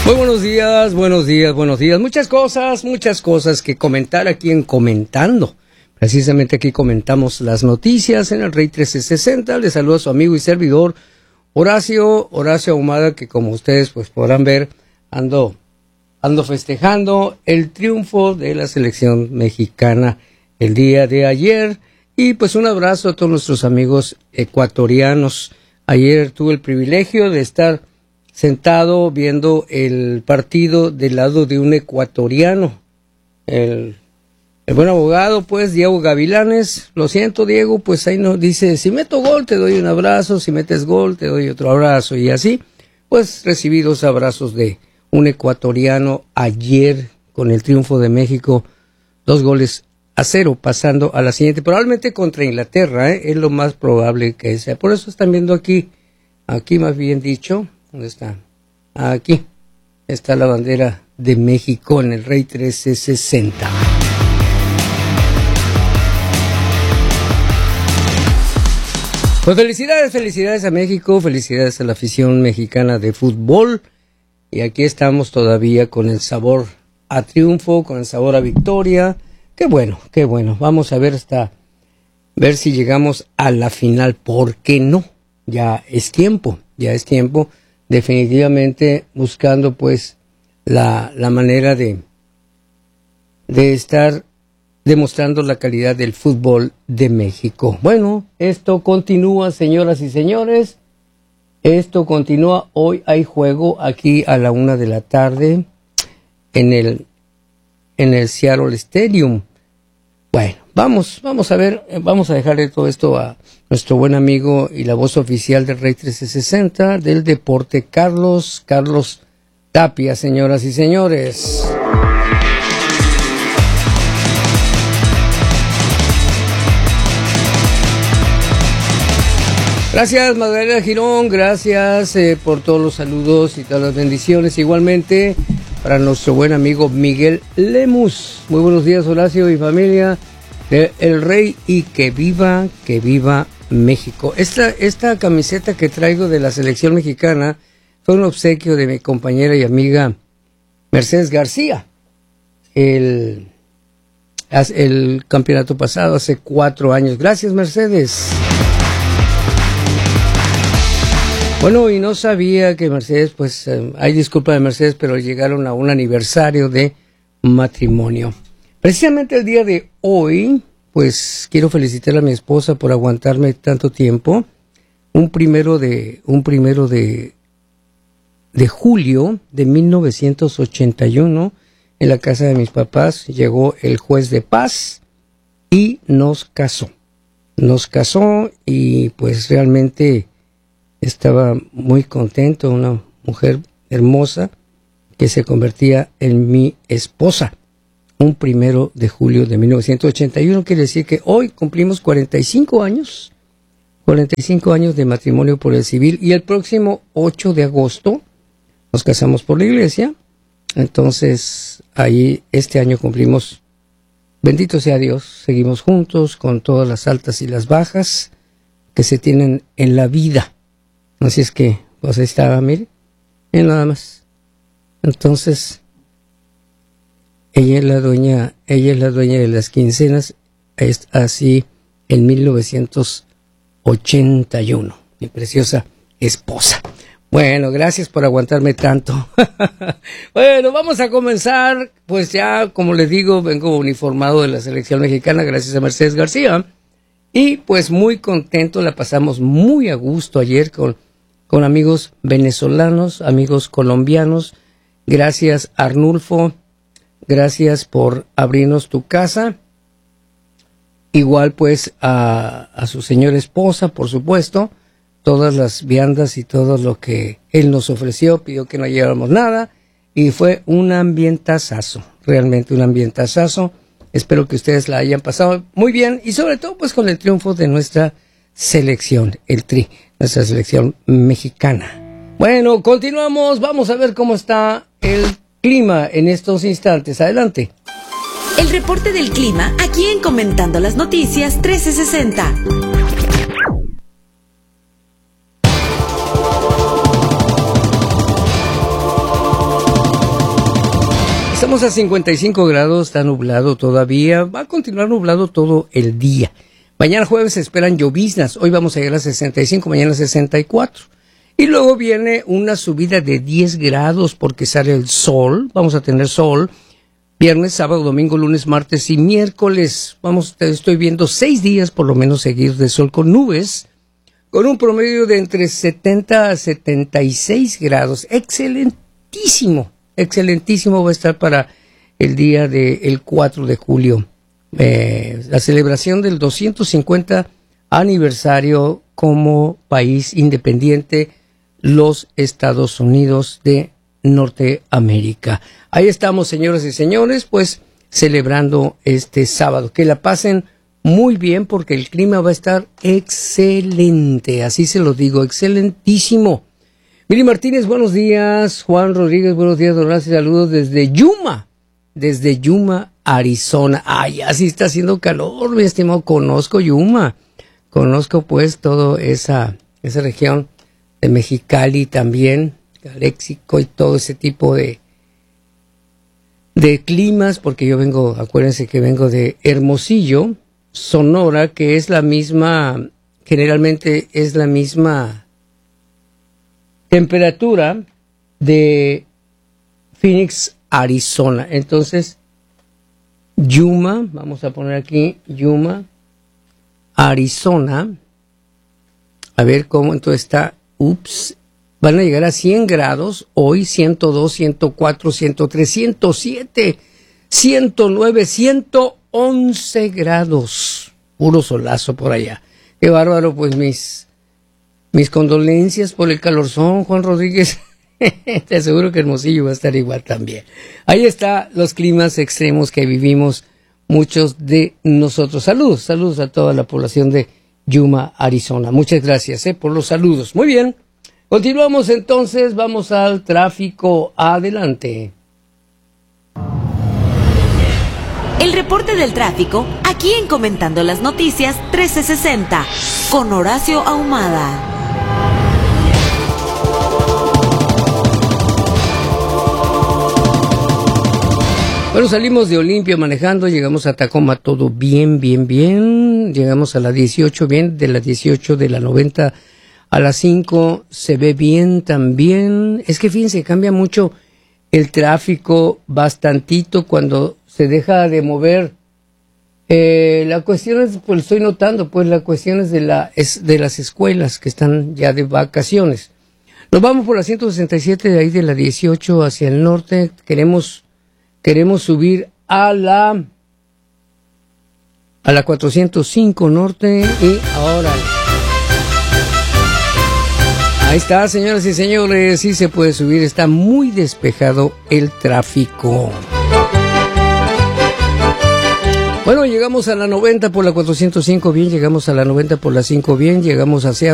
Muy buenos días, buenos días, buenos días. Muchas cosas que comentar aquí en Comentando. Precisamente aquí comentamos las noticias en el Rey 1360. Les saluda a su amigo y servidor Horacio Ahumada, que como ustedes pues podrán ver, ando festejando el triunfo de la selección mexicana el día de ayer. Y pues un abrazo a todos nuestros amigos ecuatorianos. Ayer tuve el privilegio de estar sentado viendo el partido del lado de un ecuatoriano, el buen abogado, pues, Diego Gavilanes. Lo siento, Diego, pues ahí nos dice, si meto gol te doy un abrazo, si metes gol te doy otro abrazo, y así, pues recibí 2 abrazos de un ecuatoriano ayer con el triunfo de México, 2-0, pasando a la siguiente, probablemente contra Inglaterra, es lo más probable que sea. Por eso están viendo aquí más bien dicho, ¿dónde está? Aquí está la bandera de México en el Rey 1360. Pues felicidades a México, felicidades a la afición mexicana de fútbol. Y aquí estamos todavía con el sabor a triunfo, con el sabor a victoria. Qué bueno. Vamos a ver ver si llegamos a la final. ¿Por qué no? Ya es tiempo. Definitivamente buscando pues la manera de estar demostrando la calidad del fútbol de México. Bueno, esto continúa, señoras y señores. Esto continúa. Hoy hay juego aquí a la 1:00 p.m. en el Seattle Stadium. Bueno, vamos a ver, vamos a dejarle todo esto a nuestro buen amigo y la voz oficial del Rey 1360 del deporte, Carlos Tapia, señoras y señores. Gracias, Magdalena Girón, gracias por todos los saludos y todas las bendiciones. Igualmente para nuestro buen amigo Miguel Lemus. Muy buenos días, Horacio y familia de El Rey, y que viva México. Esta camiseta que traigo de la selección mexicana fue un obsequio de mi compañera y amiga Mercedes García. El campeonato pasado, hace 4 años. Gracias, Mercedes. Bueno, y no sabía que Mercedes, pues, hay disculpa de Mercedes, pero llegaron a un aniversario de matrimonio. Precisamente el día de hoy, pues, quiero felicitar a mi esposa por aguantarme tanto tiempo. Un primero de julio de 1981, en la casa de mis papás, llegó el juez de paz y nos casó. Y pues realmente estaba muy contento, una mujer hermosa que se convertía en mi esposa. Un 1 de julio de 1981, quiere decir que hoy cumplimos 45 años de matrimonio por el civil, y el próximo 8 de agosto nos casamos por la iglesia. Entonces, ahí este año cumplimos, bendito sea Dios, seguimos juntos con todas las altas y las bajas que se tienen en la vida. Así es que, pues ahí estaba, mire, y nada más. Entonces, ella es la dueña de las quincenas, es así en 1981, mi preciosa esposa. Bueno, gracias por aguantarme tanto. Bueno, vamos a comenzar, pues ya, como les digo, vengo uniformado de la selección mexicana, gracias a Mercedes García, y pues muy contento, la pasamos muy a gusto ayer con amigos venezolanos, amigos colombianos. Gracias, Arnulfo, gracias por abrirnos tu casa. Igual pues a su señora esposa, por supuesto, todas las viandas y todo lo que él nos ofreció, pidió que no lleváramos nada, y fue un ambientazazo, realmente un ambientazazo. Espero que ustedes la hayan pasado muy bien, y sobre todo pues con el triunfo de nuestra selección, el Tri, nuestra selección mexicana. Bueno, continuamos, vamos a ver cómo está el clima en estos instantes. Adelante. El reporte del clima, aquí en Comentando las Noticias 1360. Estamos a 55 grados, está nublado todavía, va a continuar nublado todo el día. Mañana jueves se esperan lloviznas, hoy vamos a llegar a 65, mañana 64. Y luego viene una subida de 10 grados porque sale el sol, vamos a tener sol, viernes, sábado, domingo, lunes, martes y miércoles. Estoy viendo 6 días por lo menos seguidos de sol con nubes, con un promedio de entre 70 a 76 grados. Excelentísimo va a estar para el día del 4 de julio. La celebración del 250 aniversario como país independiente, los Estados Unidos de Norteamérica. Ahí estamos, señoras y señores, pues celebrando este sábado. Que la pasen muy bien porque el clima va a estar excelente, así se lo digo, excelentísimo. Miri Martínez, buenos días. Juan Rodríguez, buenos días, don Horacio, saludos desde Yuma, Arizona. Ay, así está haciendo calor, mi estimado. Conozco Yuma, conozco pues toda esa región de Mexicali también, Calexico y todo ese tipo de climas, porque yo acuérdense que vengo de Hermosillo, Sonora, que es la misma, generalmente es la misma temperatura de Phoenix, Arizona. Entonces, Yuma, vamos a poner aquí, Yuma, Arizona. A ver cómo entonces está. Van a llegar a 100 grados, hoy 102, 104, 103, 107, 109, 111 grados. Puro solazo por allá. Qué bárbaro, pues mis condolencias por el calorzón, Juan Rodríguez. Te aseguro que Hermosillo va a estar igual también. Ahí está los climas extremos que vivimos muchos de nosotros. Saludos a toda la población de Yuma, Arizona. Muchas gracias por los saludos. Muy bien, continuamos entonces, vamos al tráfico. Adelante. El reporte del tráfico, aquí en Comentando las Noticias 1360, con Horacio Ahumada. Bueno, salimos de Olimpia manejando, llegamos a Tacoma, todo bien, llegamos a la 18 bien, de la 18 de la 90 a las 5 se ve bien también. Es que fíjense, cambia mucho el tráfico bastantito cuando se deja de mover. La cuestión es, pues estoy notando, pues la cuestión es de las escuelas que están ya de vacaciones. Nos vamos por la 167 de ahí de la 18 hacia el norte, queremos subir a la 405 norte y ahora. Ahí está, señoras y señores, sí se puede subir, está muy despejado el tráfico. Bueno, llegamos a la 90 por la 405 bien, llegamos a la 90 por la 5 bien, llegamos hacia